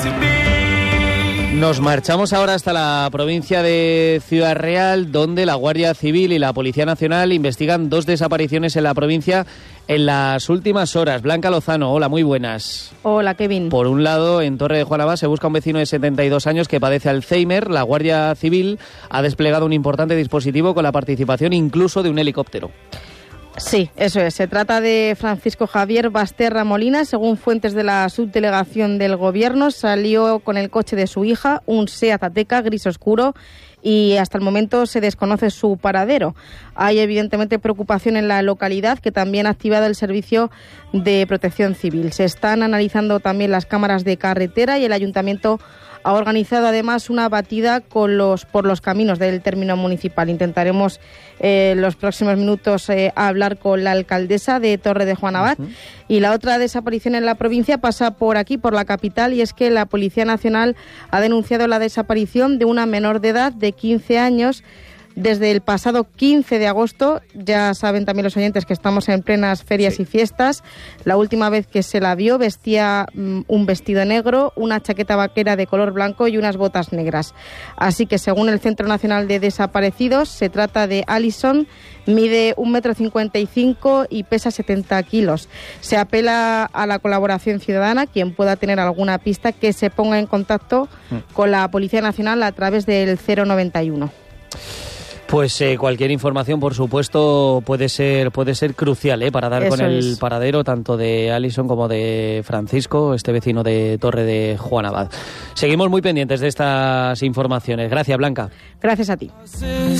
Nos marchamos ahora hasta la provincia de Ciudad Real, donde la Guardia Civil y la Policía Nacional investigan 2 desapariciones en la provincia en las últimas horas. Blanca Lozano, hola, muy buenas. Hola, Kevin. Por un lado, en Torre de Juan Abad se busca un vecino de 72 años que padece Alzheimer. La Guardia Civil ha desplegado un importante dispositivo con la participación incluso de un helicóptero. Sí, eso es. Se trata de Francisco Javier Basterra Molina. Según fuentes de la subdelegación del Gobierno, salió con el coche de su hija, un Seat Ateca gris oscuro, y hasta el momento se desconoce su paradero. Hay evidentemente preocupación en la localidad, que también ha activado el servicio de protección civil. Se están analizando también las cámaras de carretera y el ayuntamiento ha organizado además una batida por los caminos del término municipal. Intentaremos en los próximos minutos hablar con la alcaldesa de Torre de Juan Abad. Y la otra desaparición en la provincia pasa por aquí, por la capital, y es que la Policía Nacional ha denunciado la desaparición de una menor de edad de 15 años desde el pasado 15 de agosto. Ya saben también los oyentes que estamos en plenas ferias y fiestas. La última vez que se la vio vestía un vestido negro, una chaqueta vaquera de color blanco y unas botas negras. Así que según el Centro Nacional de Desaparecidos, se trata de Alison, mide 1,55 m y pesa 70 kilos. Se apela a la colaboración ciudadana, quien pueda tener alguna pista que se ponga en contacto con la Policía Nacional a través del 091. Pues cualquier información, por supuesto, puede ser crucial para dar con el paradero tanto de Alison como de Francisco, este vecino de Torre de Juan Abad. Seguimos muy pendientes de estas informaciones. Gracias, Blanca. Gracias a ti.